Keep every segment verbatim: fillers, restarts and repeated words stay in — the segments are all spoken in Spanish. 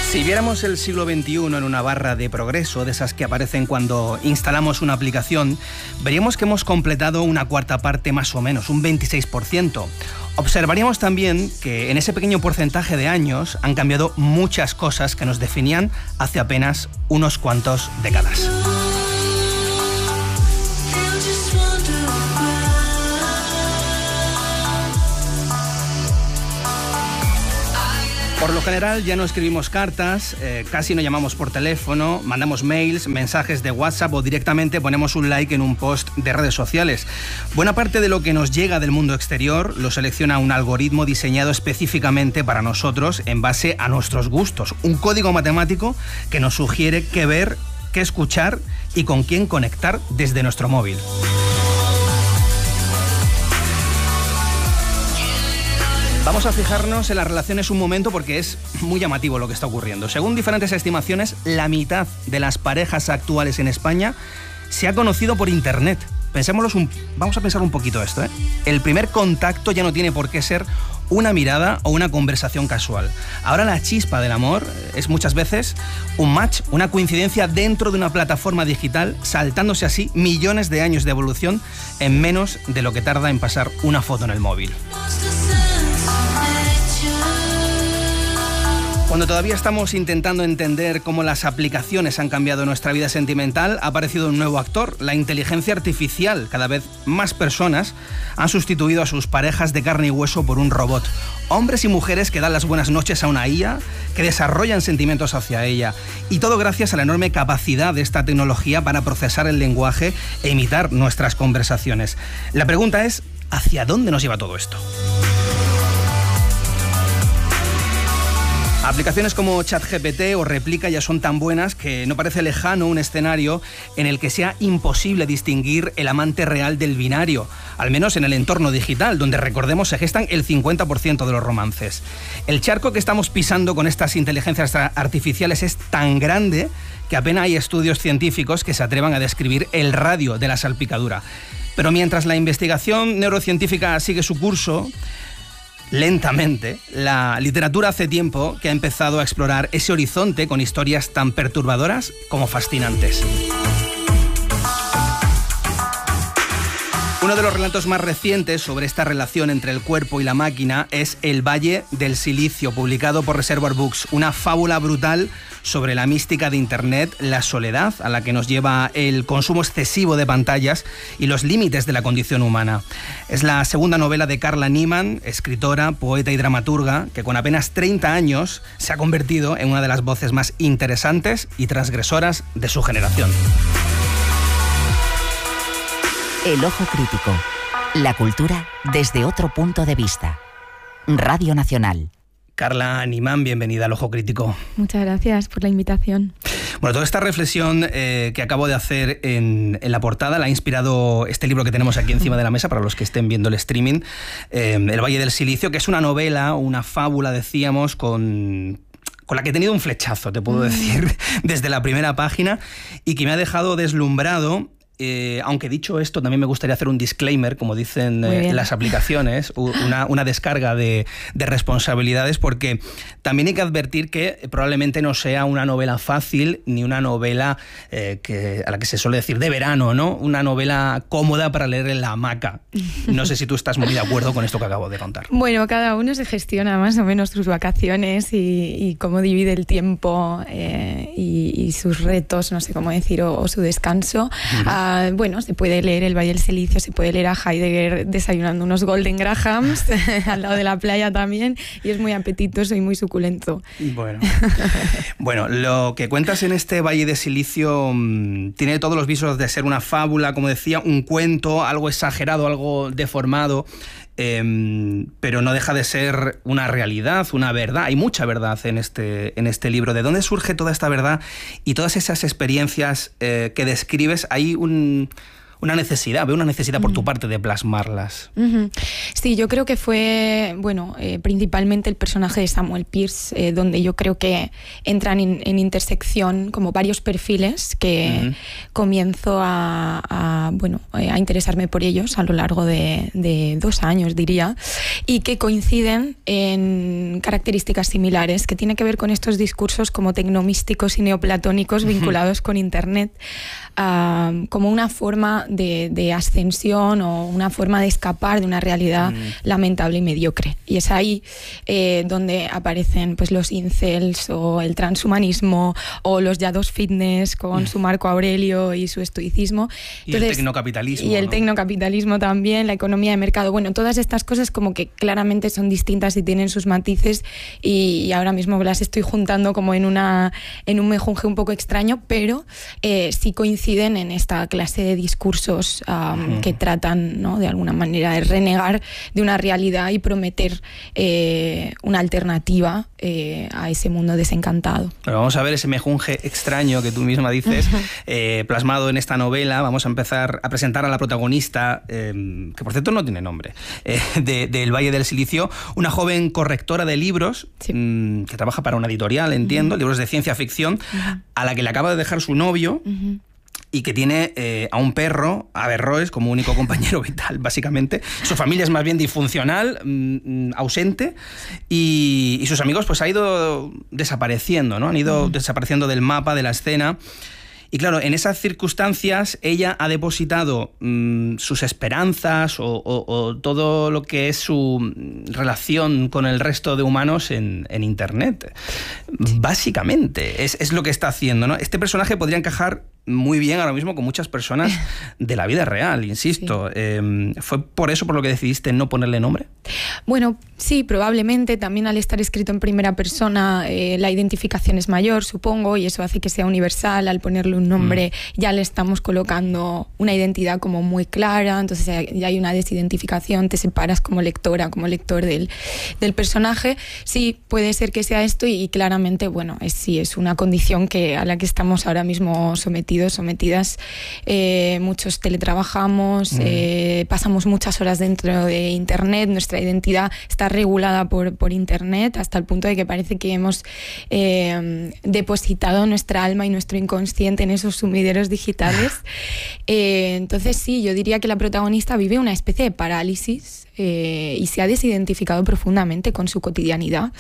Si viéramos el siglo veintiuno en una barra de progreso, de esas que aparecen cuando instalamos una aplicación, veríamos que hemos completado una cuarta parte más o menos, un veintiséis por ciento. Observaríamos también que en ese pequeño porcentaje de años han cambiado muchas cosas que nos definían hace apenas unos cuantos décadas. Por lo general ya no escribimos cartas, eh, casi no llamamos por teléfono, mandamos mails, mensajes de WhatsApp o directamente ponemos un like en un post de redes sociales. Buena parte de lo que nos llega del mundo exterior lo selecciona un algoritmo diseñado específicamente para nosotros en base a nuestros gustos. Un código matemático que nos sugiere qué ver, qué escuchar y con quién conectar desde nuestro móvil. Vamos a fijarnos en las relaciones un momento porque es muy llamativo lo que está ocurriendo. Según diferentes estimaciones, la mitad de las parejas actuales en España se ha conocido por internet. Pensémoslo un, vamos a pensar un poquito esto, ¿eh? El primer contacto ya no tiene por qué ser una mirada o una conversación casual. Ahora la chispa del amor es muchas veces un match, una coincidencia dentro de una plataforma digital, saltándose así millones de años de evolución en menos de lo que tarda en pasar una foto en el móvil. Cuando todavía estamos intentando entender cómo las aplicaciones han cambiado nuestra vida sentimental, ha aparecido un nuevo actor, la inteligencia artificial. Cada vez más personas han sustituido a sus parejas de carne y hueso por un robot. Hombres y mujeres que dan las buenas noches a una I A, que desarrollan sentimientos hacia ella. Y todo gracias a la enorme capacidad de esta tecnología para procesar el lenguaje e imitar nuestras conversaciones. La pregunta es, ¿hacia dónde nos lleva todo esto? Aplicaciones como ChatGPT o Replica ya son tan buenas que no parece lejano un escenario en el que sea imposible distinguir el amante real del binario, al menos en el entorno digital, donde, recordemos, se gestan el cincuenta por ciento de los romances. El charco que estamos pisando con estas inteligencias artificiales es tan grande que apenas hay estudios científicos que se atrevan a describir el radio de la salpicadura. Pero mientras la investigación neurocientífica sigue su curso, lentamente, la literatura hace tiempo que ha empezado a explorar ese horizonte con historias tan perturbadoras como fascinantes. Uno de los relatos más recientes sobre esta relación entre el cuerpo y la máquina es El Valle del Silicio, publicado por Reservoir Books, una fábula brutal sobre la mística de Internet, la soledad a la que nos lleva el consumo excesivo de pantallas y los límites de la condición humana. Es la segunda novela de Carla Niemann, escritora, poeta y dramaturga, que con apenas treinta años se ha convertido en una de las voces más interesantes y transgresoras de su generación. El Ojo Crítico. La cultura desde otro punto de vista. Radio Nacional. Carla Niemann, bienvenida al Ojo Crítico. Muchas gracias por la invitación. Bueno, toda esta reflexión eh, que acabo de hacer en, en la portada la ha inspirado este libro que tenemos aquí encima de la mesa para los que estén viendo el streaming, eh, El Valle del Silicio, que es una novela, una fábula, decíamos, con... con la que he tenido un flechazo, te puedo decir, desde la primera página, y que me ha dejado deslumbrado. Eh, aunque dicho esto, también me gustaría hacer un disclaimer, como dicen eh, las aplicaciones, una, una descarga de, de responsabilidades, porque también hay que advertir que probablemente no sea una novela fácil, ni una novela eh, que, a la que se suele decir de verano, ¿no? Una novela cómoda para leer en la hamaca. No sé si tú estás muy de acuerdo con esto que acabo de contar. Bueno, cada uno se gestiona más o menos sus vacaciones y, y cómo divide el tiempo eh, y, y sus retos, no sé cómo decir, o, o su descanso. Uh-huh. Ah, bueno, se puede leer El Valle del Silicio, se puede leer a Heidegger desayunando unos Golden Grahams al lado de la playa también, y es muy apetitoso y muy suculento. Bueno, bueno, lo que cuentas en este Valle de Silicio mmm, tiene todos los visos de ser una fábula, como decía, un cuento, algo exagerado, algo deformado. Eh, pero no deja de ser una realidad, una verdad. Hay mucha verdad en este, en este libro. ¿De dónde surge toda esta verdad y todas esas experiencias eh, que describes? Hay un, una necesidad, veo una necesidad por tu parte de plasmarlas. Uh-huh. Sí, yo creo que fue, bueno, eh, principalmente el personaje de Samuel Pierce, eh, donde yo creo que entran en, en intersección como varios perfiles que uh-huh. comienzo a, a, bueno, a interesarme por ellos a lo largo de, de dos años, diría, y que coinciden en características similares, que tiene que ver con estos discursos como tecnomísticos y neoplatónicos vinculados con Internet, uh, como una forma de, de ascensión o una forma de escapar de una realidad mm. lamentable y mediocre. Y es ahí eh, donde aparecen pues, los incels o el transhumanismo o los yados fitness con mm. su Marco Aurelio y su estoicismo. Y Entonces, el tecnocapitalismo. Y el ¿no? tecnocapitalismo también, la economía de mercado. Bueno, todas estas cosas como que claramente son distintas y tienen sus matices, y, y ahora mismo las estoy juntando como en, una, en un mejunje un poco extraño, pero eh, sí coinciden en esta clase de discursos um, uh-huh. que tratan, ¿no?, de alguna manera de renegar de una realidad y prometer eh, una alternativa eh, a ese mundo desencantado. Pero vamos a ver ese mejunje extraño que tú misma dices, uh-huh. eh, plasmado en esta novela. Vamos a empezar a presentar a la protagonista, eh, que por cierto no tiene nombre, eh, de, del Valle del Silicio, una joven correctora de libros, sí. mmm, que trabaja para una editorial, entiendo, uh-huh. libros de ciencia ficción, uh-huh. a la que le acaba de dejar su novio, uh-huh. y que tiene eh, a un perro, a Averroes, como único compañero vital, básicamente. Su familia es más bien disfuncional, mmm, ausente, y, y sus amigos pues ha ido desapareciendo, ¿no? Han ido uh-huh. desapareciendo del mapa, de la escena. Y claro, en esas circunstancias ella ha depositado mmm, sus esperanzas o, o, o todo lo que es su relación con el resto de humanos en, en Internet. Sí. Básicamente, es, es lo que está haciendo, ¿no? Este personaje podría encajar muy bien ahora mismo con muchas personas de la vida real, insisto. Sí. Eh, ¿Fue por eso por lo que decidiste no ponerle nombre? Bueno, sí, probablemente. También al estar escrito en primera persona, eh, la identificación es mayor, supongo, y eso hace que sea universal. Al ponerle un nombre mm. ya le estamos colocando una identidad como muy clara, entonces ya hay una desidentificación, te separas como lectora, como lector del, del personaje. Sí, puede ser que sea esto, y, y claramente, bueno, es, sí, es una condición que, a la que estamos ahora mismo sometidos, sometidas. Eh, muchos teletrabajamos, mm. eh, pasamos muchas horas dentro de Internet, nuestra identidad está regulada por, por Internet, hasta el punto de que parece que hemos eh, depositado nuestra alma y nuestro inconsciente en esos sumideros digitales. Eh, entonces sí, yo diría que la protagonista vive una especie de parálisis eh, y se ha desidentificado profundamente con su cotidianidad,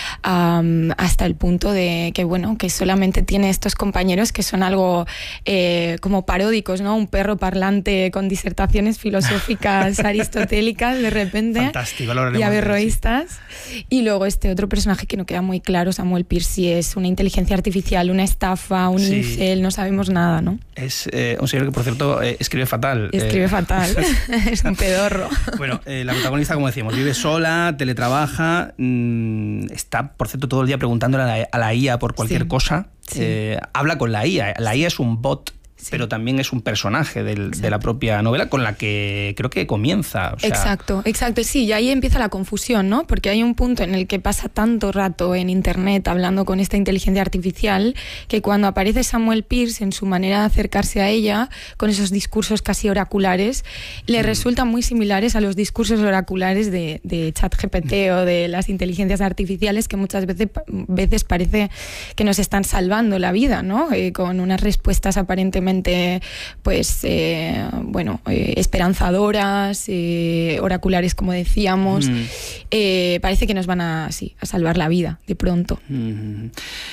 um, hasta el punto de que, bueno, que solamente tiene estos compañeros que son algo eh, como paródicos, ¿no? Un perro parlante con disertaciones filosóficas aristotélicas de repente. Fantástico, y averroístas. Sí. Y luego este otro personaje que no queda muy claro, Samuel Pierce, si es una inteligencia artificial, una estafa, un sí. incel, no sabemos nada, ¿no? Es eh, un señor que, por cierto, eh, escribe fatal. Escribe eh, fatal. Es un pedorro. Bueno, eh, la protagonista, como decíamos, vive sola, teletrabaja, mmm, está, por cierto, todo el día preguntándole a la, a la I A por cualquier sí. cosa. Sí. Eh, habla con la I A. La I A es un bot, sí. pero también es un personaje del, de la propia novela con la que creo que comienza. O sea... Exacto, exacto. Sí, y ahí empieza la confusión, ¿no? Porque hay un punto en el que pasa tanto rato en Internet hablando con esta inteligencia artificial que cuando aparece Samuel Pierce en su manera de acercarse a ella, con esos discursos casi oraculares, le mm. resultan muy similares a los discursos oraculares de, de ChatGPT mm. o de las inteligencias artificiales, que muchas veces, veces parece que nos están salvando la vida, ¿no? Eh, con unas respuestas aparentemente pues eh, bueno eh, esperanzadoras, eh, oraculares, como decíamos. Mm. Eh, parece que nos van a, sí, a salvar la vida de pronto. Mm.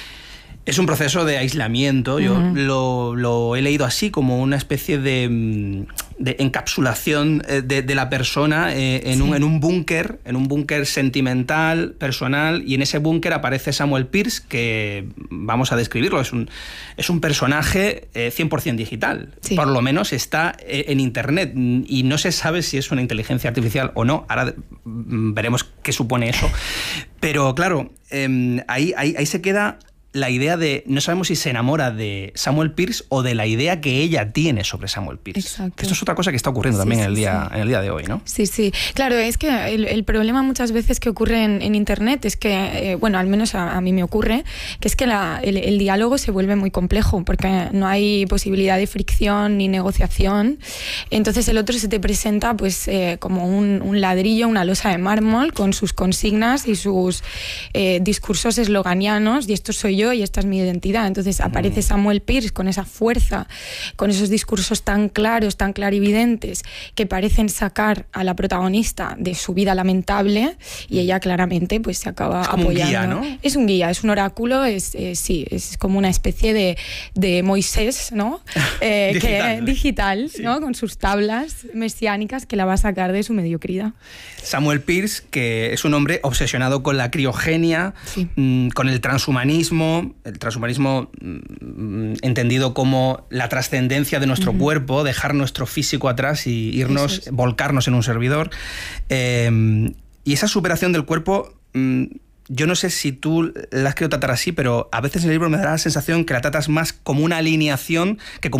Es un proceso de aislamiento. Yo uh-huh. lo, lo he leído así, como una especie de, de encapsulación de, de la persona eh, en, sí. un, en un búnker, en un búnker sentimental, personal, y en ese búnker aparece Samuel Pierce, que vamos a describirlo, es un, es un personaje eh, cien por ciento digital. Sí. Por lo menos está en Internet, y no se sabe si es una inteligencia artificial o no. Ahora veremos qué supone eso. Pero claro, eh, ahí, ahí, ahí se queda la idea de, no sabemos si se enamora de Samuel Peirce o de la idea que ella tiene sobre Samuel Peirce. Exacto. Esto es otra cosa que está ocurriendo sí, también sí, en, el día, sí. en el día de hoy, ¿no? Sí, sí. Claro, es que el, el problema muchas veces que ocurre en, en Internet es que, eh, bueno, al menos a, a mí me ocurre, que es que la, el, el diálogo se vuelve muy complejo porque no hay posibilidad de fricción ni negociación. Entonces el otro se te presenta pues eh, como un, un ladrillo, una losa de mármol con sus consignas y sus eh, discursos esloganianos, y esto soy yo y esta es mi identidad. Entonces aparece Samuel Peirce con esa fuerza, con esos discursos tan claros, tan clarividentes, que parecen sacar a la protagonista de su vida lamentable, y ella claramente pues se acaba es como apoyando. Un guía, ¿no? Es un guía, es un oráculo, es, eh, sí, es como una especie de, de Moisés, ¿no? Eh, digital, que, digital sí. ¿no? Con sus tablas mesiánicas que la va a sacar de su mediocridad. Samuel Peirce, que es un hombre obsesionado con la criogenia, sí. mmm, con el transhumanismo, el transhumanismo mmm, entendido como la trascendencia de nuestro uh-huh. cuerpo, dejar nuestro físico atrás y irnos, es. volcarnos en un servidor. Eh, y esa superación del cuerpo, mmm, yo no sé si tú la has querido tratar así, pero a veces en el libro me da la sensación que la tratas más como una alineación que como